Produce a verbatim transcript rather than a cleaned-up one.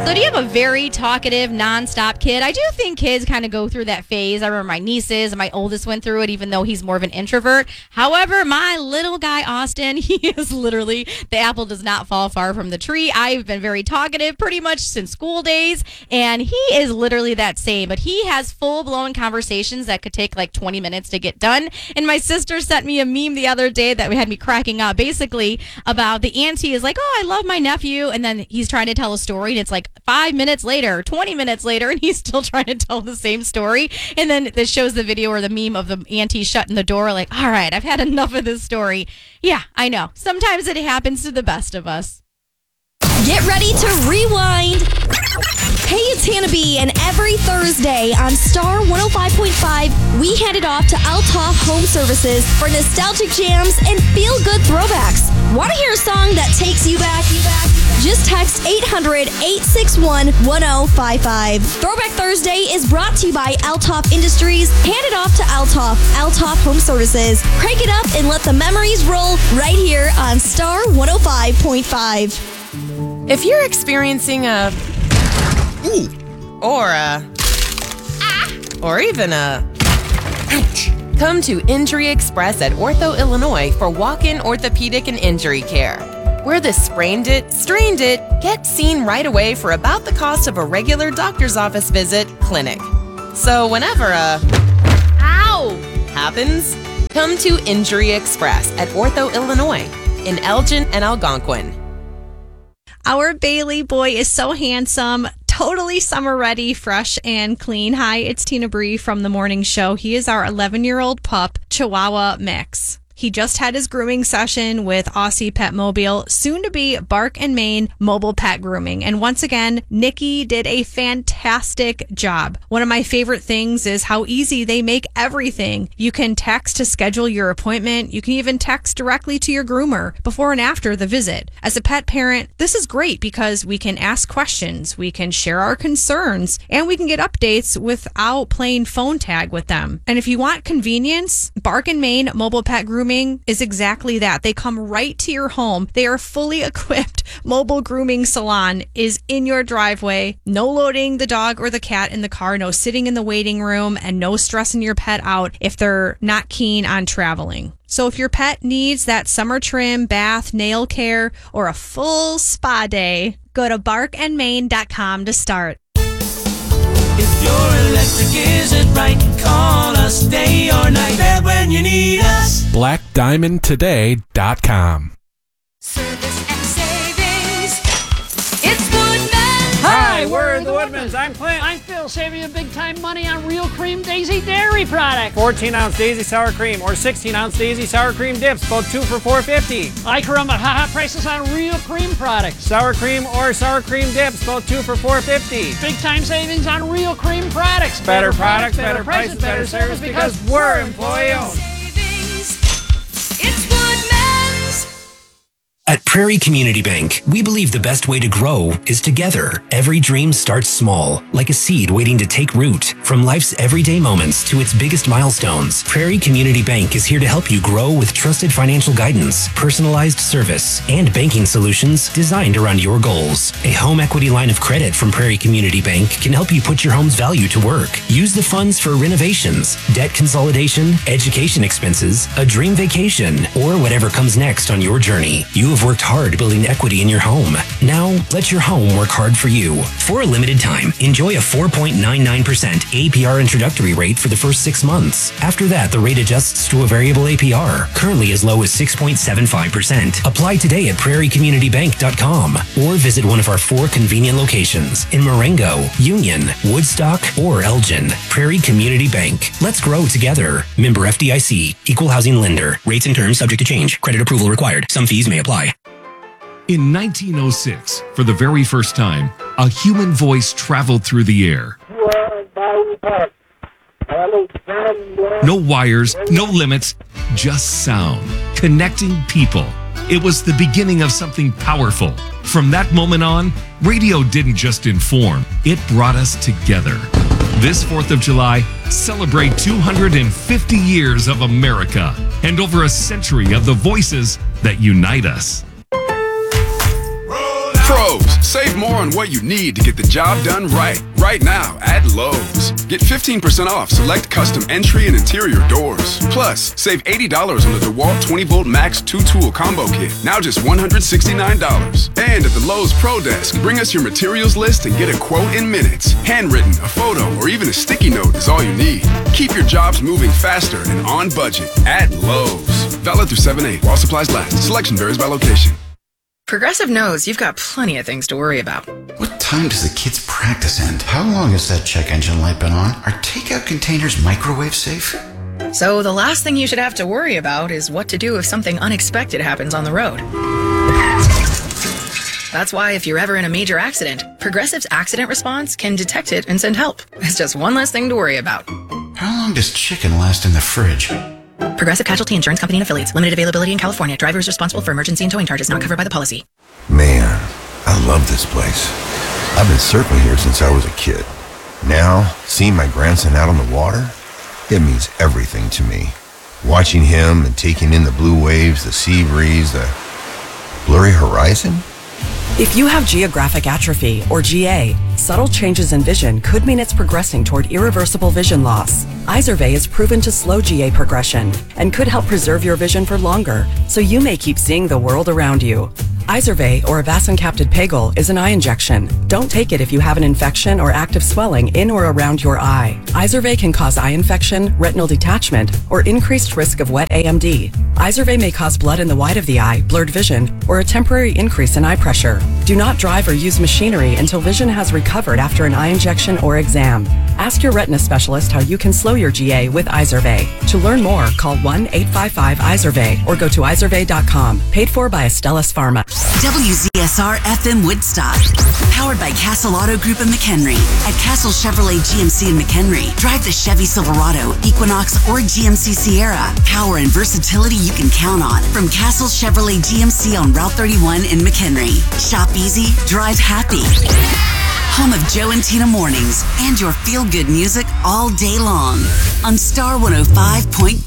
So do you have a very talkative, nonstop kid? I do think kids kind of go through that phase. I remember my nieces and my oldest went through it, even though he's more of an introvert. However, my little guy, Austin, he is literally, the apple does not fall far from the tree. I've been very talkative pretty much since school days, and he is literally that same. But he has full-blown conversations that could take like twenty minutes to get done. And my sister sent me a meme the other day that had me cracking up, basically about the auntie is like, oh, I love my nephew, and then he's trying to tell a story, and it's like five minutes later, twenty minutes later, and he's still trying to tell the same story. And then this shows the video or the meme of the auntie shutting the door like, all right, I've had enough of this story. Yeah, I know. Sometimes it happens to the best of us. Get ready to rewind. Hey, it's Hannah B, and every Thursday on Star one oh five point five, we hand it off to Althoff Home Services for nostalgic jams and feel-good throwbacks. Want to hear a song that takes you back? You back? Just text eight hundred, eight six one, one oh five five. Throwback Thursday is brought to you by Althoff Industries. Hand it off to Althoff, Althoff Home Services. Crank it up and let the memories roll right here on Star one oh five point five. If you're experiencing a ooh, or a ah, or even a ouch, come to Injury Express at Ortho, Illinois for walk-in orthopedic and injury care. We're the sprained it, strained it, get seen right away for about the cost of a regular doctor's office visit clinic. So whenever a ow happens, come to Injury Express at Ortho, Illinois in Elgin and Algonquin. Our Bailey boy is so handsome, totally summer ready, fresh and clean. Hi, it's Tina Bree from The Morning Show. He is our eleven-year-old pup, Chihuahua Mix. He just had his grooming session with Aussie Pet Mobile, soon to be Bark and Maine Mobile Pet Grooming. And once again, Nikki did a fantastic job. One of my favorite things is how easy they make everything. You can text to schedule your appointment. You can even text directly to your groomer before and after the visit. As a pet parent, this is great because we can ask questions, we can share our concerns, and we can get updates without playing phone tag with them. And if you want convenience, Bark and Maine Mobile Pet Grooming is exactly that. They come right to your home. They are fully equipped. Mobile grooming salon is in your driveway. No loading the dog or the cat in the car. No sitting in the waiting room, and no stressing your pet out if they're not keen on traveling. So if your pet needs that summer trim, bath, nail care, or a full spa day, go to bark and maine dot com to start. If your electric isn't right, call us day or night. There when you need us. black diamond today dot com. Service and savings. It's Woodman. Hi, we're the Woodmans. I'm Clint. I'm Phil, saving you big time money on Real Cream Daisy Dairy products. fourteen ounce Daisy Sour Cream or sixteen ounce Daisy Sour Cream dips, both two for four fifty. I Caramba, haha prices on Real Cream products. Sour Cream or Sour Cream dips, both two for four fifty. Big time savings on Real Cream products. Better, better products, better, better prices, better service because we're employee owned. Savings. It's Woodman's. At Prairie Community Bank, we believe the best way to grow is together. Every dream starts small, like a seed waiting to take root. From life's everyday moments to its biggest milestones, Prairie Community Bank is here to help you grow with trusted financial guidance, personalized service, and banking solutions designed around your goals. A home equity line of credit from Prairie Community Bank can help you put your home's value to work. Use the funds for renovations, debt consolidation, education expenses, a dream vacation, or whatever comes next on your journey. You have worked hard building equity in your home. Now, let your home work hard for you. For a limited time, enjoy a four point nine nine percent A P R introductory rate for the first six months. After that, the rate adjusts to a variable A P R, currently as low as six point seven five percent. Apply today at prairie community bank dot com or visit one of our four convenient locations in Marengo, Union, Woodstock, or Elgin. Prairie Community Bank. Let's grow together. Member F D I C. Equal housing lender. Rates and terms subject to change. Credit approval required. Some fees may apply. In nineteen oh six, for the very first time, a human voice traveled through the air. No wires, no limits, just sound, connecting people. It was the beginning of something powerful. From that moment on, radio didn't just inform, it brought us together. This fourth of July, celebrate two hundred fifty years of America and over a century of the voices that unite us. Pros, Save more on what you need to get the job done right. Right now at Lowe's. Get fifteen percent off select custom entry and interior doors. Plus, save eighty dollars on the DeWalt twenty volt Max two tool combo kit. Now just one hundred sixty-nine dollars. And at the Lowe's Pro Desk, bring us your materials list and get a quote in minutes. Handwritten, a photo, or even a sticky note is all you need. Keep your jobs moving faster and on budget at Lowe's. Valid through seven eight while supplies last. Selection varies by location. Progressive knows you've got plenty of things to worry about. What time does the kids' practice end? How long has that check engine light been on? Are takeout containers microwave safe? So the last thing you should have to worry about is what to do if something unexpected happens on the road. That's why if you're ever in a major accident, Progressive's accident response can detect it and send help. It's just one less thing to worry about. How long does chicken last in the fridge? Progressive Casualty Insurance Company and Affiliates. Limited availability in California. Driver is responsible for emergency and towing charges not covered by the policy. Man, I love this place. I've been surfing here since I was a kid. Now, seeing my grandson out on the water, it means everything to me. Watching him and taking in the blue waves, the sea breeze, the blurry horizon. If you have geographic atrophy, or G A, subtle changes in vision could mean it's progressing toward irreversible vision loss. Izervay is proven to slow G A progression and could help preserve your vision for longer, so you may keep seeing the world around you. Izervay, or avacincaptad pegol, is an eye injection. Don't take it if you have an infection or active swelling in or around your eye. Izervay can cause eye infection, retinal detachment, or increased risk of wet A M D. Izervay may cause blood in the white of the eye, blurred vision, or a temporary increase in eye pressure. Do not drive or use machinery until vision has recovered after an eye injection or exam. Ask your retina specialist how you can slow your G A with Izervay. To learn more, call one eight five five Izervay or go to izervay dot com. Paid for by Astellas Pharma. W Z S R F M Woodstock. Powered by Castle Auto Group in McHenry. At Castle Chevrolet G M C in McHenry, drive the Chevy Silverado, Equinox, or G M C Sierra. Power and versatility you can count on. From Castle Chevrolet G M C on Route thirty-one in McHenry. Shop easy, drive happy. Home of Joe and Tina mornings and your feel-good music all day long on Star one oh five point five.